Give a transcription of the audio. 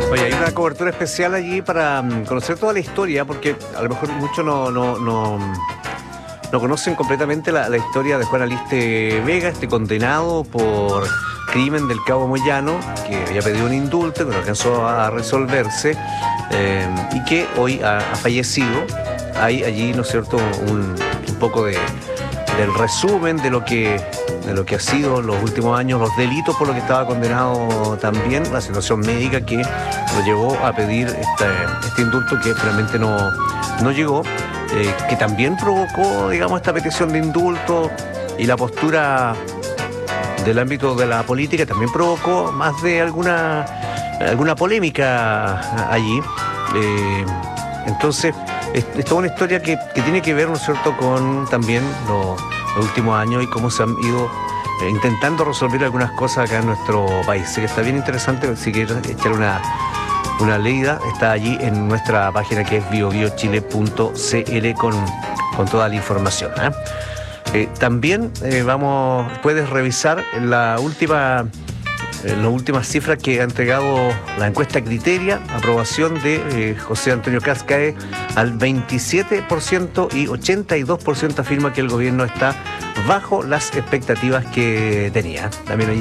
Oye, hay una cobertura especial allí para conocer toda la historia, porque a lo mejor muchos no conocen completamente la historia de Juan Aliste Vega, este condenado por crimen del Cabo Moyano, que había pedido un indulto, que no alcanzó a resolverse, y que hoy ha fallecido. Hay allí, ¿no es cierto?, un poco del resumen de lo que ha sido los últimos años, los delitos por los que estaba condenado también, la situación médica que lo llevó a pedir este indulto que finalmente no llegó, que también provocó, digamos, esta petición de indulto, y la postura del ámbito de la política también provocó más de alguna polémica allí. Entonces, es toda una historia que tiene que ver, ¿no es cierto?, con también los últimos años y cómo se han ido intentando resolver algunas cosas acá en nuestro país. Así que está bien interesante. Si quieres echar una leída, está allí en nuestra página, que es biobiochile.cl, con toda la información, ¿eh? También puedes revisar las últimas cifras que ha entregado la encuesta Criteria. Aprobación de José Antonio Kast cae al 27% y 82% afirma que el gobierno está bajo las expectativas que tenía. También